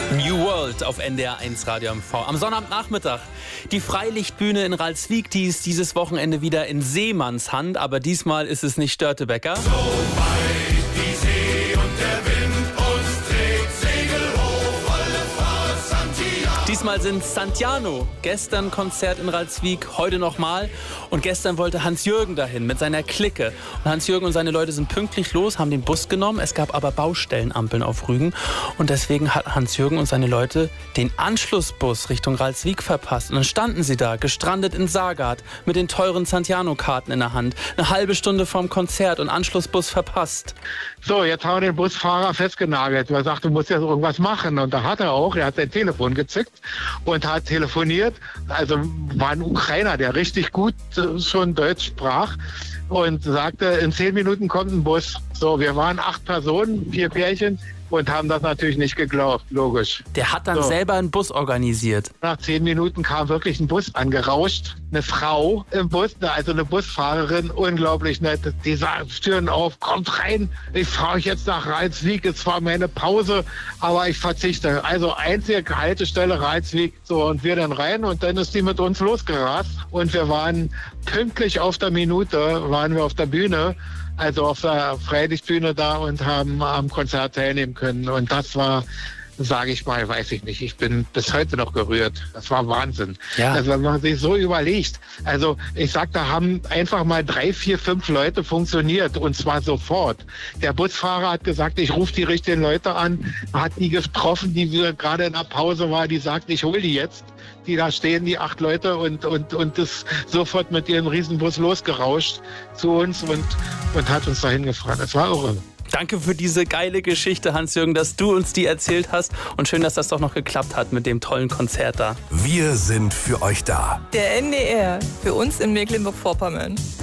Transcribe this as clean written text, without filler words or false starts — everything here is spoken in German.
New World auf NDR 1 Radio MV. Am Sonnabendnachmittag. Die Freilichtbühne in Ralswiek, die ist dieses Wochenende wieder in Seemanns Hand, aber diesmal ist es nicht Störtebeker. So weit die See und der Wind uns trägt, Segel hoch, volle Fahrt, Santiano. Diesmal sind Santiano. Gestern Konzert in Ralswiek, heute nochmal. Und gestern wollte Hans-Jürgen dahin mit seiner Clique. Und Hans-Jürgen und seine Leute sind pünktlich los, haben den Bus genommen. Es gab aber Baustellenampeln auf Rügen. Und deswegen hat Hans-Jürgen und seine Leute den Anschlussbus Richtung Ralswiek verpasst. Und dann standen sie da, gestrandet in Sagard, mit den teuren Santiano-Karten in der Hand. Eine halbe Stunde vorm Konzert und Anschlussbus verpasst. So, jetzt haben wir den Busfahrer festgenagelt. Er sagt, du musst jetzt irgendwas machen. Und da hat er auch. Er hat sein Telefon gezückt und hat telefoniert. Also war ein Ukrainer, der richtig gut schon Deutsch sprach und sagte, in 10 Minuten kommt ein Bus. So, wir waren 8 Personen, 4 Pärchen und haben das natürlich nicht geglaubt, logisch. Der hat dann selber einen Bus organisiert. Nach 10 Minuten kam wirklich ein Bus angerauscht. Eine Frau im Bus, also eine Busfahrerin, unglaublich nett. Die Türen auf, kommt rein, ich fahre euch jetzt nach Ralswiek, es war meine Pause, aber ich verzichte. Also einzige Haltestelle Ralswiek, so, und wir dann rein und dann ist die mit uns losgerast und wir waren pünktlich auf der Minute, waren wir auf der Bühne, also auf der Freilichtbühne da und haben am Konzert teilnehmen können. Und das war, sage ich mal, weiß ich nicht. Ich bin bis heute noch gerührt. Das war Wahnsinn. Ja. Also wenn man sich so überlegt. Also ich sag, da haben einfach mal 3, 4, 5 Leute funktioniert und zwar sofort. Der Busfahrer hat gesagt, ich rufe die richtigen Leute an. Hat die getroffen, die wir gerade in der Pause war. Die sagt, ich hole die jetzt. Die da stehen, die 8 Leute und ist sofort mit ihrem Riesenbus losgerauscht zu uns und hat uns dahin gefahren. Das war irre. Danke für diese geile Geschichte, Hans-Jürgen, dass du uns die erzählt hast. Und schön, dass das doch noch geklappt hat mit dem tollen Konzert da. Wir sind für euch da. Der NDR, für uns in Mecklenburg-Vorpommern.